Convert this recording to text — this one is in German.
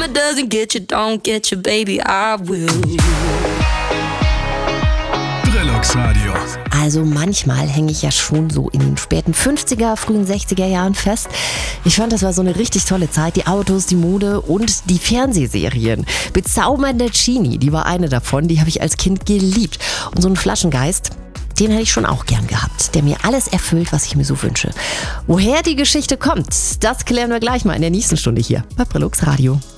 mama doesn't get you, don't get you, baby, I will. Brillux Radio. Also manchmal hänge ich ja schon so in den späten 50er, frühen 60er Jahren fest. Ich fand, das war so eine richtig tolle Zeit. Die Autos, die Mode und die Fernsehserien. Bezaubernde Genie, die war eine davon, die habe ich als Kind geliebt. Und so einen Flaschengeist, den hätte ich schon auch gern gehabt, der mir alles erfüllt, was ich mir so wünsche. Woher die Geschichte kommt, das klären wir gleich mal in der nächsten Stunde hier bei Brillux Radio.